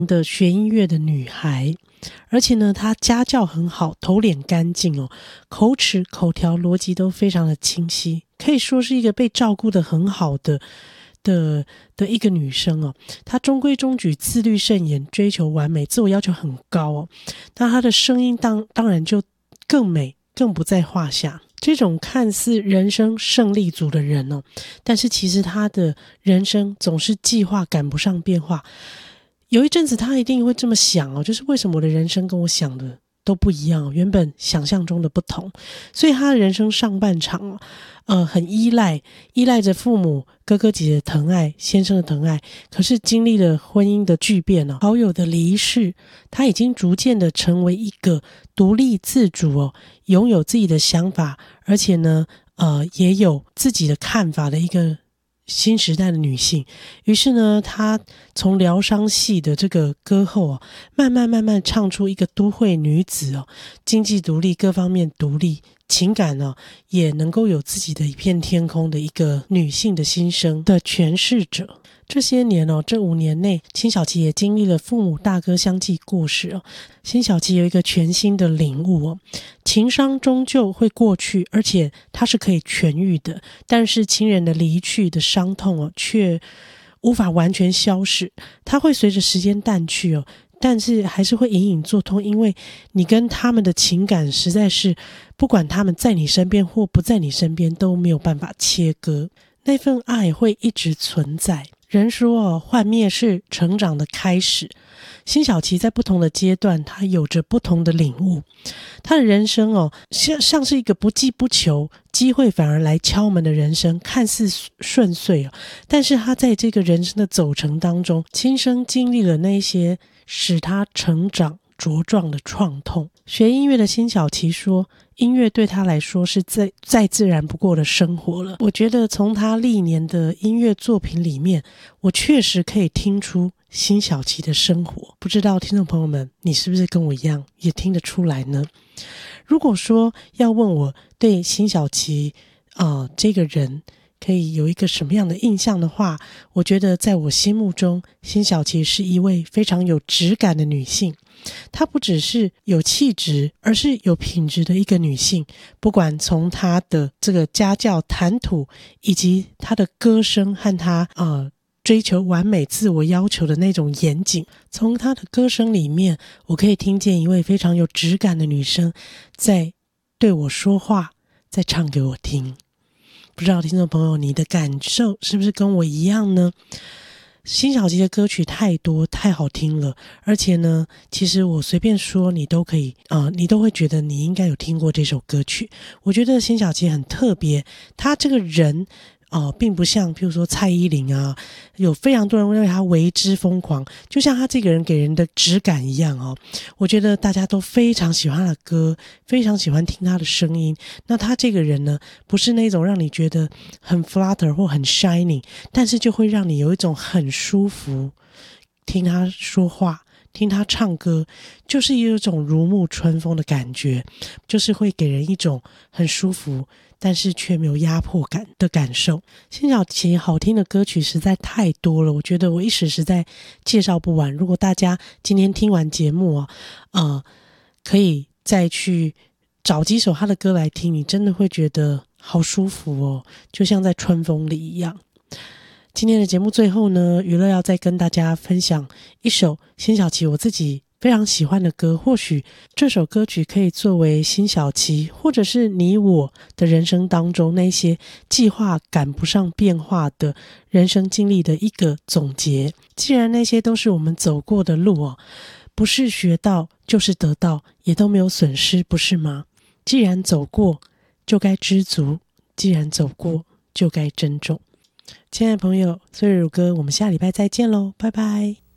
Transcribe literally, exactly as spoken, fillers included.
的学音乐的女孩，而且呢她家教很好，头脸干净哦，口齿口条逻辑都非常的清晰，可以说是一个被照顾得很好的的的一个女生哦。她中规中矩，自律慎言，追求完美，自我要求很高哦。那她的声音当当然就更美，更不在话下。这种看似人生胜利组的人哦，但是其实他的人生总是计划赶不上变化。有一阵子他一定会这么想哦，就是为什么我的人生跟我想的都不一样，原本想象中的不同。所以他的人生上半场哦，呃，很依赖依赖着父母哥哥姐姐的疼爱，先生的疼爱。可是经历了婚姻的巨变哦，好友的离世，他已经逐渐的成为一个独立自主哦，拥有自己的想法，而且呢呃也有自己的看法的一个新时代的女性。于是呢她从疗伤系的这个歌后哦，慢慢慢慢唱出一个都会女子哦，经济独立，各方面独立，情感呢、哦、也能够有自己的一片天空的一个女性的心声的诠释者。这些年哦，这五年内，辛晓琪也经历了父母大哥相继过世哦。辛晓琪有一个全新的领悟哦，情伤终究会过去，而且它是可以痊愈的。但是亲人的离去的伤痛哦，却无法完全消逝，它会随着时间淡去哦。但是还是会隐隐作痛，因为你跟他们的情感实在是，不管他们在你身边或不在你身边，都没有办法切割，那份爱会一直存在。人说哦，幻灭是成长的开始。辛晓琪在不同的阶段，她有着不同的领悟。她的人生哦，像像是一个不计不求，机会反而来敲门的人生，看似顺遂哦，但是她在这个人生的走程当中，亲身经历了那些使她成长茁壮的创痛。学音乐的辛晓琪说，音乐对他来说是再再自然不过的生活了。我觉得从他历年的音乐作品里面，我确实可以听出辛晓琪的生活。不知道听众朋友们，你是不是跟我一样也听得出来呢？如果说要问我对辛晓琪呃这个人可以有一个什么样的印象的话，我觉得在我心目中，辛晓琪是一位非常有质感的女性。她不只是有气质，而是有品质的一个女性。不管从她的这个家教谈吐，以及她的歌声和她呃追求完美自我要求的那种严谨，从她的歌声里面，我可以听见一位非常有质感的女生在对我说话，在唱给我听。不知道听众朋友你的感受是不是跟我一样呢？辛晓琪的歌曲太多太好听了，而且呢其实我随便说你都可以呃，你都会觉得你应该有听过这首歌曲。我觉得辛晓琪很特别，她这个人呃，并不像譬如说蔡依林啊，有非常多人认为她为之疯狂，就像她这个人给人的质感一样哦。我觉得大家都非常喜欢她的歌，非常喜欢听她的声音。那她这个人呢，不是那种让你觉得很 flutter 或很 shining， 但是就会让你有一种很舒服，听她说话，听她唱歌，就是有一种如沐春风的感觉，就是会给人一种很舒服但是却没有压迫感的感受。辛晓琪好听的歌曲实在太多了，我觉得我一时实在介绍不完。如果大家今天听完节目啊，呃，可以再去找几首他的歌来听，你真的会觉得好舒服哦，就像在春风里一样。今天的节目最后呢，娱乐要再跟大家分享一首辛晓琪我自己非常喜欢的歌，或许这首歌曲可以作为辛晓琪或者是你我的人生当中那些计划赶不上变化的人生经历的一个总结。既然那些都是我们走过的路哦，不是学到就是得到，也都没有损失，不是吗？既然走过就该知足，既然走过就该珍重。亲爱的朋友，岁月如歌，我们下礼拜再见咯，拜拜。